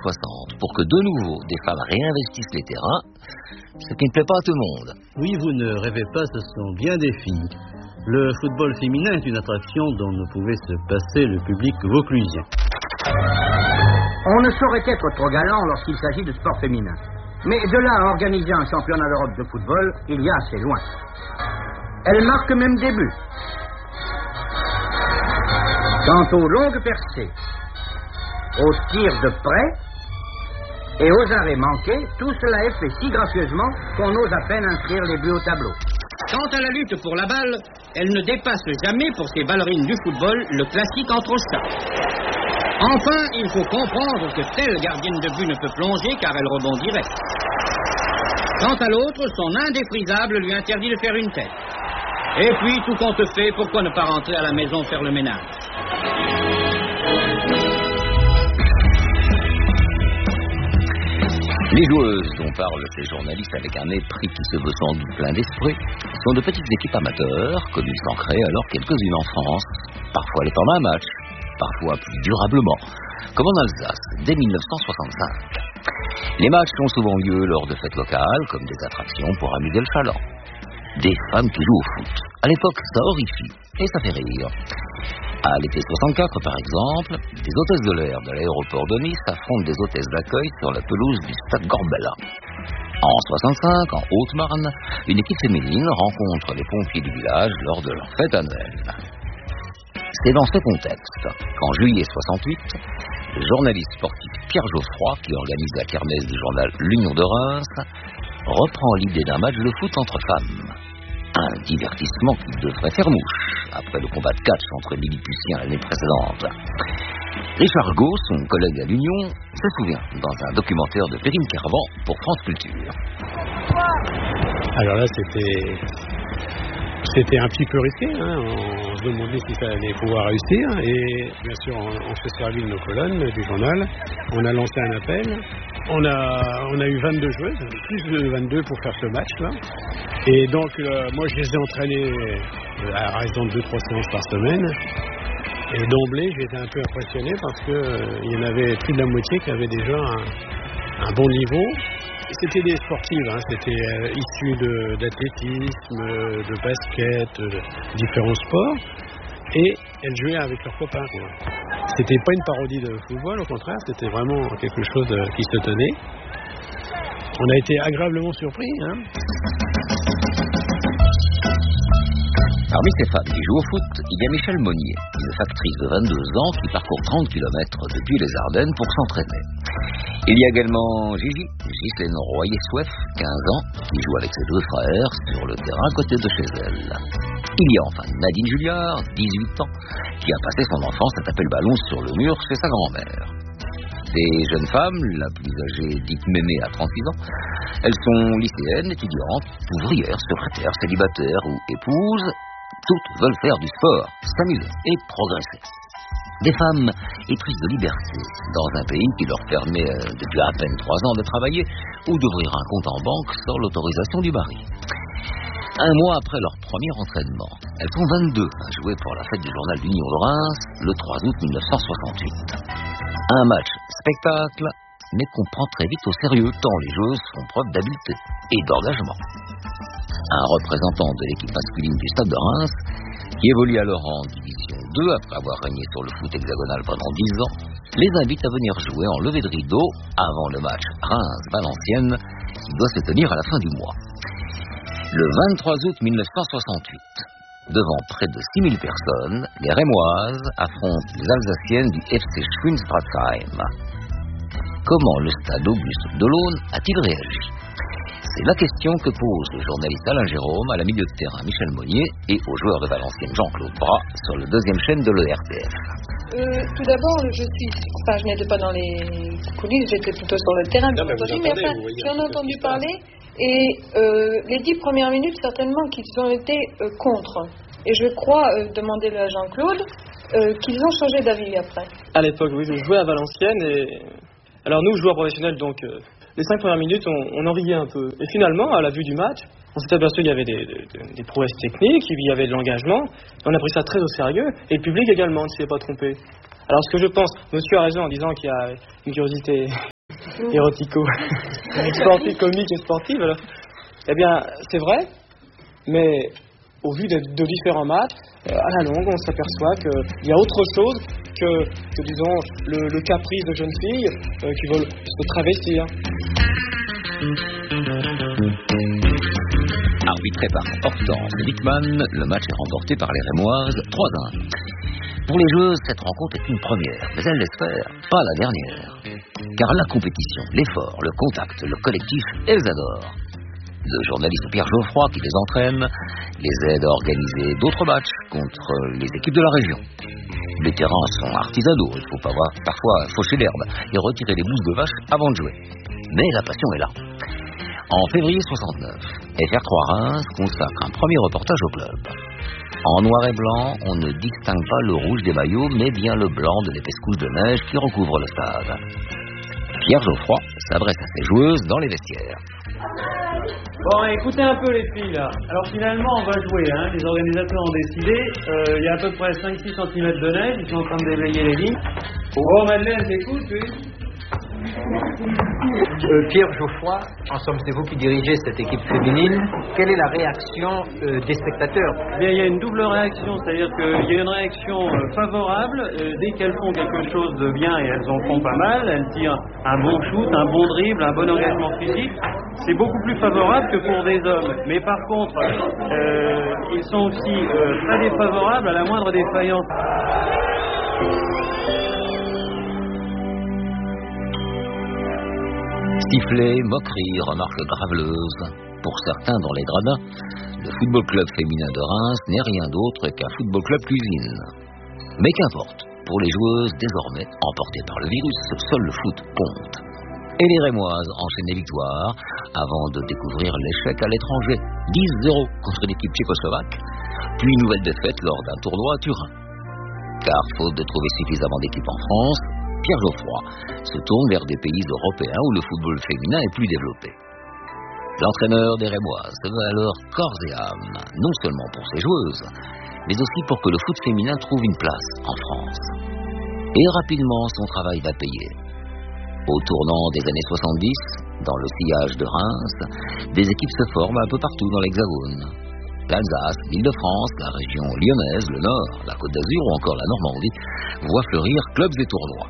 60 pour que de nouveau des femmes réinvestissent les terrains, ce qui ne plaît pas à tout le monde. Oui, vous ne rêvez pas, ce sont bien des filles. Le football féminin est une attraction dont ne pouvait se passer le public vauclusien. On ne saurait être trop galant lorsqu'il s'agit de sport féminin. Mais de là à organiser un championnat d'Europe de football, il y a assez loin. Elle marque même des buts. Quant aux longues percées, aux tirs de près et aux arrêts manqués, tout cela est fait si gracieusement qu'on ose à peine inscrire les buts au tableau. Quant à la lutte pour la balle, elle ne dépasse jamais pour ces ballerines du football le classique entre ça. Enfin, il faut comprendre que telle gardienne de but ne peut plonger car elle rebondirait. Quant à l'autre, son indéfrisable lui interdit de faire une tête. Et puis, tout compte fait, pourquoi ne pas rentrer à la maison faire le ménage? Les joueuses dont parlent ces journalistes avec un mépris qui se veut sans doute plein d'esprit sont de petites équipes amateurs, comme il s'en crée alors quelques-unes en France. Parfois elles pendant un match, parfois plus durablement, comme en Alsace, dès 1965. Les matchs ont souvent lieu lors de fêtes locales, comme des attractions pour amuser le chaland. Des femmes qui jouent au foot. À l'époque, ça horrifie et ça fait rire. À l'été 64, par exemple, des hôtesses de l'air de l'aéroport de Nice affrontent des hôtesses d'accueil sur la pelouse du stade Gorbella. En 65, en Haute-Marne, une équipe féminine rencontre les pompiers du village lors de leur fête annuelle. C'est dans ce contexte qu'en juillet 68, le journaliste sportif Pierre Geoffroy, qui organise la kermesse du journal L'Union de Reims, reprend l'idée d'un match de foot entre femmes. Un divertissement qui devrait faire mouche après le combat de catch entre Lilliputiens l'année précédente. Richard Gault, son collègue à l'Union, se souvient dans un documentaire de Perrine Carvan pour France Culture. Alors là, c'était un petit peu risqué, hein. On se demandait si ça allait pouvoir réussir et bien sûr on s'est servi de nos colonnes du journal, on a lancé un appel, on a eu 22 joueuses, plus de 22 pour faire ce match là et donc moi je les ai entraînées à raison de 2-3 séances par semaine et d'emblée j'ai été un peu impressionné parce que il y en avait plus de la moitié qui avaient déjà un bon niveau. C'était des sportives, hein. C'était issu d'athlétisme, de basket, de différents sports, et elles jouaient avec leurs copains, quoi. C'était pas une parodie de football, au contraire, c'était vraiment quelque chose qui se tenait. On a été agréablement surpris, hein. Parmi ces femmes qui jouent au foot, il y a Michèle Monnier, une factrice de 22 ans qui parcourt 30 km depuis les Ardennes pour s'entraîner. Il y a également Ghislaine Royer-Souef, 15 ans, qui joue avec ses deux frères sur le terrain à côté de chez elle. Il y a enfin Nadine Julliard, 18 ans, qui a passé son enfance à taper le ballon sur le mur chez sa grand-mère. Ces jeunes femmes, la plus âgée dite Mémé à 36 ans, elles sont lycéennes, étudiantes, ouvrières, secrétaires, célibataires ou épouses. Toutes veulent faire du sport, s'amuser et progresser. Des femmes éprises de liberté dans un pays qui leur permet depuis à peine 3 ans de travailler ou d'ouvrir un compte en banque sans l'autorisation du mari. Un mois après leur premier entraînement, elles sont 22 à jouer pour la fête du journal L'Union de Reims le 3 août 1968. Un match spectacle, mais qu'on prend très vite au sérieux tant les joueuses font preuve d'habileté et d'engagement. Un représentant de l'équipe masculine du Stade de Reims, qui évolue alors en Division 2 après avoir régné sur le foot hexagonal pendant 10 ans, les invite à venir jouer en levée de rideau avant le match Reims-Valenciennes qui doit se tenir à la fin du mois. Le 23 août 1968, devant près de 6000 personnes, les Rémoises affrontent les Alsaciennes du FC Schwinstratzheim. Comment le stade Auguste Delaune a-t-il réagi ? C'est la question que pose le journaliste Alain Jérôme à la milieu de terrain Michèle Monnier et au joueur de Valenciennes Jean-Claude Bras sur le deuxième chaîne de l'ERTF. Tout d'abord, je n'étais pas dans les coulisses, j'étais plutôt sur le terrain. J'en ai entendu parler et les 10 premières minutes, certainement qu'ils ont été contre. Et je crois, demander à Jean-Claude, qu'ils ont changé d'avis après. À l'époque, oui, je jouais à Valenciennes et... Alors nous, joueurs professionnels, donc... Les 5 premières minutes, on en riait un peu. Et finalement, à la vue du match, on s'est aperçu qu'il y avait des prouesses techniques, il y avait de l'engagement. On a pris ça très au sérieux. Et le public également ne s'est pas trompé. Alors ce que je pense, monsieur a raison en disant qu'il y a une curiosité comique et sportive. Alors, eh bien, c'est vrai, mais au vu de différents matchs, à la longue, on s'aperçoit qu'il y a autre chose que disons, le caprice de jeunes filles qui veulent se travestir. Arbitré par Hortense Wittmann, le match est remporté par les Rémoises 3-1. Pour les joueuses, cette rencontre est une première, mais elles l'espèrent, pas la dernière. Car la compétition, l'effort, le contact, le collectif, elles adorent. Le journaliste Pierre Geoffroy, qui les entraîne, les aide à organiser d'autres matchs contre les équipes de la région. Les terrains sont artisanaux, il faut parfois faucher l'herbe et retirer les bousses de vache avant de jouer. Mais la passion est là. En février 69, FR3 Reims consacre un premier reportage au club. En noir et blanc, on ne distingue pas le rouge des maillots, mais bien le blanc de l'épaisse couche de neige qui recouvre le stade. Pierre Geoffroy s'adresse à ses joueuses dans les vestiaires. Bon, écoutez un peu les filles là. Alors finalement on va jouer, les organisateurs ont décidé, il y a à peu près 5-6 cm de neige, ils sont en train de déblayer les lignes. Oh Madeleine, t'écoutes, oui? Pierre Geoffroy, en somme c'est vous qui dirigez cette équipe féminine. Quelle est la réaction des spectateurs? Eh bien, il y a une double réaction, c'est-à-dire qu'il y a une réaction favorable dès qu'elles font quelque chose de bien, et elles en font pas mal, elles tirent un bon shoot, un bon dribble, un bon engagement physique. C'est beaucoup plus favorable que pour des hommes. Mais par contre, ils sont aussi très défavorables à la moindre défaillance. Sifflets, moqueries, remarques graveleuses. Pour certains dans les gradins, le football club féminin de Reims n'est rien d'autre qu'un football club cuisine. Mais qu'importe, pour les joueuses désormais emportées par le virus, seul le foot compte. Et les Rémoises enchaînent les victoires avant de découvrir l'échec à l'étranger. 10-0 contre l'équipe tchécoslovaque, puis nouvelle défaite lors d'un tournoi à Turin. Car faute de trouver suffisamment d'équipes en France, Pierre Geoffroy se tourne vers des pays européens où le football féminin est plus développé. L'entraîneur des Rémoises se veut alors corps et âme, non seulement pour ses joueuses, mais aussi pour que le foot féminin trouve une place en France. Et rapidement, son travail va payer. Au tournant des années 70, dans le sillage de Reims, des équipes se forment un peu partout dans l'Hexagone. L'Alsace, l'Île-de-France, la région lyonnaise, le Nord, la Côte d'Azur ou encore la Normandie voient fleurir clubs et tournois.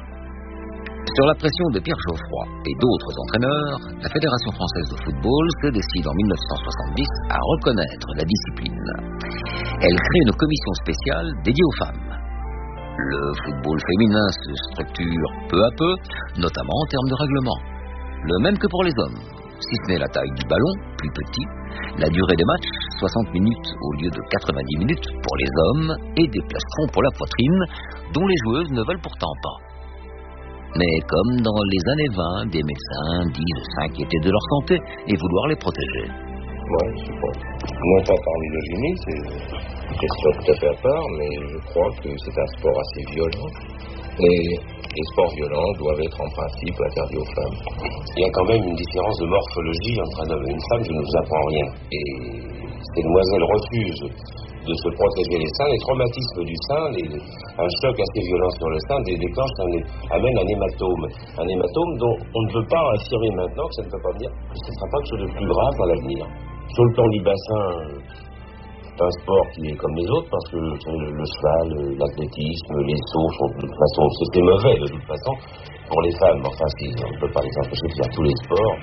Sur la pression de Pierre Geoffroy et d'autres entraîneurs, la Fédération française de football se décide en 1970 à reconnaître la discipline. Elle crée une commission spéciale dédiée aux femmes. Le football féminin se structure peu à peu, notamment en termes de règlement. Le même que pour les hommes, si ce n'est la taille du ballon, plus petit, la durée des matchs, 60 minutes au lieu de 90 minutes pour les hommes, et des plastrons pour la poitrine, dont les joueuses ne veulent pourtant pas. Mais comme dans les années 20, des médecins disent s'inquiéter de leur santé et vouloir les protéger. Oui, je sais pas. Non pas par misogynie, c'est une question tout à fait à part, mais je crois que c'est un sport assez violent. Et les sports violents doivent être en principe interdits aux femmes. Il y a quand même une différence de morphologie entre un homme et une femme, je ne vous apprends rien. Et ces demoiselles refusent de se protéger les seins, les traumatismes du sein, un choc assez violent sur le sein amène un hématome. Un hématome dont on ne peut pas affirmer maintenant que ça ne peut pas venir, que ce ne sera pas quelque chose de plus grave dans l'avenir. Sur le plan du bassin, c'est un sport qui est comme les autres, parce que le cheval, l'athlétisme, les sauts sont de toute façon, c'est mauvais de toute façon pour les femmes. Enfin, on ne peut pas les empêcher de faire tous les sports.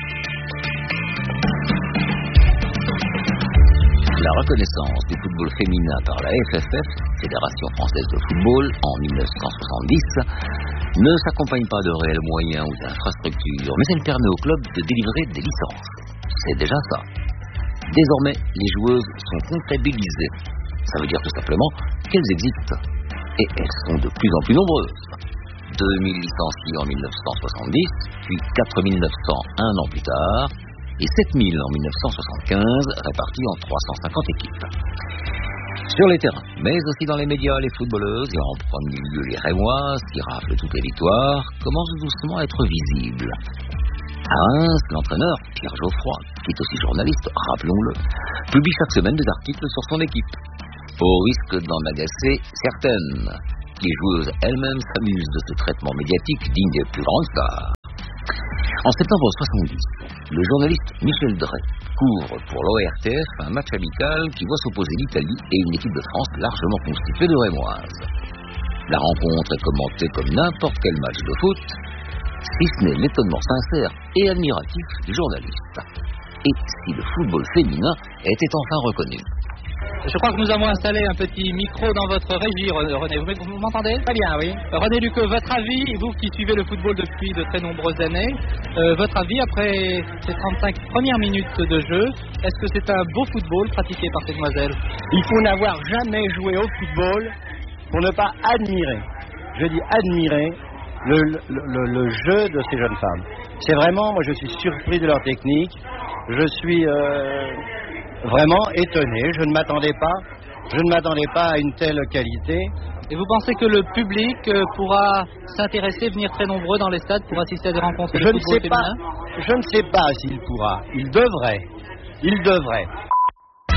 La reconnaissance du football féminin par la FFF, Fédération française de football, en 1970, ne s'accompagne pas de réels moyens ou d'infrastructures, mais elle permet au club de délivrer des licences. C'est déjà ça. Désormais, les joueuses sont comptabilisées. Ça veut dire tout simplement qu'elles existent. Et elles sont de plus en plus nombreuses. 2000 licenciés en 1970, puis 4900 un an plus tard, et 7000 en 1975, répartis en 350 équipes. Sur les terrains, mais aussi dans les médias, les footballeuses, et en premier lieu les Rémoises, qui raflent toutes les victoires, commencent doucement à être visibles. À Reims, l'entraîneur, Pierre Geoffroy, qui est aussi journaliste, rappelons-le, publie chaque semaine des articles sur son équipe, au risque d'en agacer certaines. Les joueuses elles-mêmes s'amusent de ce traitement médiatique digne des plus grandes stars. En septembre 70, le journaliste Michel Drey couvre pour l'ORTF un match amical qui voit s'opposer l'Italie et une équipe de France largement constituée de Rémoises. La rencontre est commentée comme n'importe quel match de foot, si ce n'est l'étonnement sincère et admiratif du journaliste. Et si le football féminin était enfin reconnu. Je crois que nous avons installé un petit micro dans votre régie, René. Vous m'entendez? Très bien, oui. René Lucqueux, votre avis, vous qui suivez le football depuis de très nombreuses années, votre avis après ces 35 premières minutes de jeu, est-ce que c'est un beau football pratiqué par ces demoiselles? Il faut n'avoir jamais joué au football pour ne pas admirer, je dis admirer, le jeu de ces jeunes femmes. C'est vraiment, moi je suis surpris de leur technique, je suis vraiment étonné, je ne m'attendais pas à une telle qualité. Et vous pensez que le public pourra s'intéresser, venir très nombreux dans les stades pour assister à des rencontres de football féminin? Je ne sais pas s'il pourra, il devrait.